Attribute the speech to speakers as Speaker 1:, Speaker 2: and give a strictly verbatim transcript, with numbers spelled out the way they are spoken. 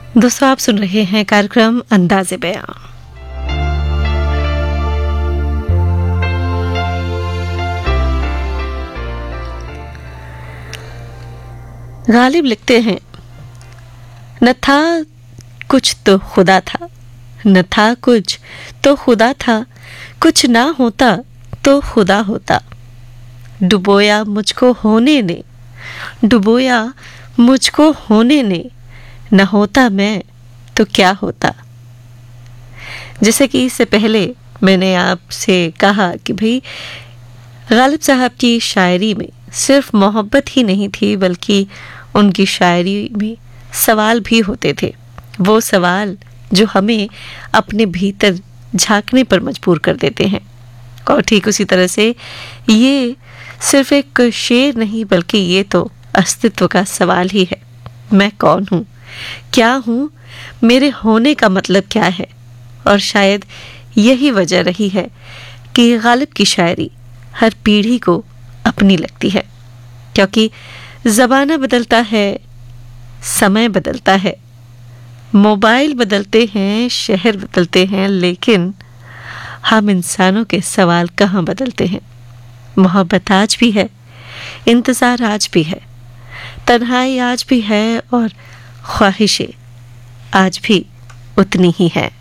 Speaker 1: दोस्तों, आप सुन रहे हैं कार्यक्रम अंदाज़े बयां। गालिब लिखते हैं, न था कुछ तो खुदा था, न था कुछ तो खुदा था, कुछ ना होता तो खुदा होता। डुबोया मुझको होने ने, डुबोया मुझको होने ने, न होता मैं तो क्या होता। जैसे कि इससे पहले मैंने आपसे कहा कि भाई गालिब साहब की शायरी में सिर्फ मोहब्बत ही नहीं थी, बल्कि उनकी शायरी में सवाल भी होते थे। वो सवाल जो हमें अपने भीतर झांकने पर मजबूर कर देते हैं। और ठीक उसी तरह से ये सिर्फ एक शेर नहीं, बल्कि ये तो अस्तित्व का सवाल ही है। मैं कौन हूँ, क्या हूँ, मेरे होने का मतलब क्या है। और शायद यही वजह रही है कि गालिब की शायरी हर पीढ़ी को अपनी लगती है, क्योंकि ज़माना बदलता है, समय बदलता है, मोबाइल बदलते हैं, शहर बदलते हैं, लेकिन हम इंसानों के सवाल कहाँ बदलते हैं। मोहब्बत आज भी है, इंतज़ार आज भी है, तन्हाई आज भी है, और ख्वाहिशें आज भी उतनी ही है।